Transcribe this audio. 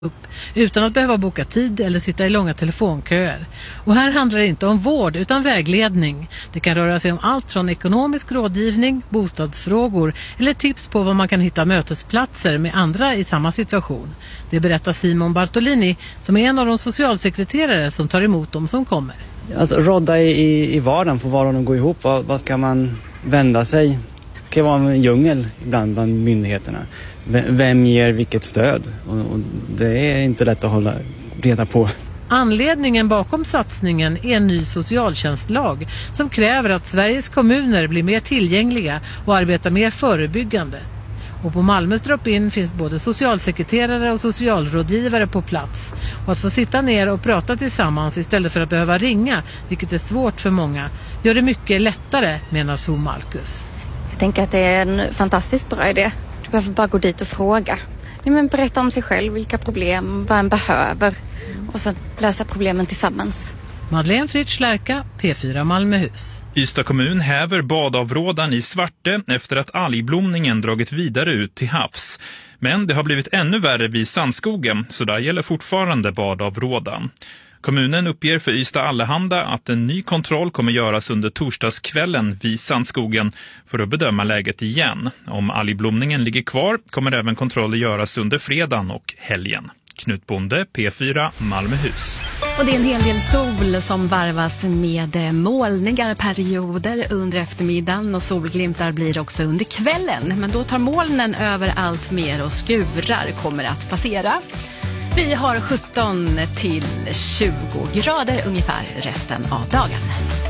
upp utan att behöva boka tid eller sitta i långa telefonköer. Och här handlar det inte om vård utan vägledning. Det kan röra sig om allt från ekonomisk rådgivning, bostadsfrågor eller tips på var man kan hitta mötesplatser med andra i samma situation. Det berättar Simon Bartolini som är en av de socialsekreterare som tar emot dem som kommer. Alltså, rådda i vardagen, få vardagen att gå ihop. Vad ska man vända sig? Det kan vara en djungel ibland bland myndigheterna. Vem ger vilket stöd? Och det är inte lätt att hålla reda på. Anledningen bakom satsningen är en ny socialtjänstlag som kräver att Sveriges kommuner blir mer tillgängliga och arbetar mer förebyggande. Och på Malmös drop-in finns både socialsekreterare och socialrådgivare på plats. Och att få sitta ner och prata tillsammans istället för att behöva ringa, vilket är svårt för många, gör det mycket lättare, menar Zoom Marcus. Jag tänker att det är en fantastiskt bra idé. Du behöver bara gå dit och fråga. Berätta om sig själv, vilka problem, vad en behöver. Och sen lösa problemen tillsammans. Madeleine Fritz Lärka, P4 Malmöhus. Ystad kommun häver badavrådan i Svarte efter att algblomningen dragit vidare ut till havs. Men det har blivit ännu värre vid Sandskogen, så där gäller fortfarande badavrådan. Kommunen uppger för Ystad Allehanda att en ny kontroll kommer göras under torsdagskvällen vid Sandskogen för att bedöma läget igen. Om algblomningen ligger kvar kommer även kontroller göras under fredagen och helgen. Knut Bonde, P4 Malmöhus. Och det är en hel del sol som varvas med molniga perioder under eftermiddagen och solglimtar blir också under kvällen. Men då tar molnen över allt mer och skurar kommer att passera. Vi har 17 till 20 grader ungefär resten av dagen.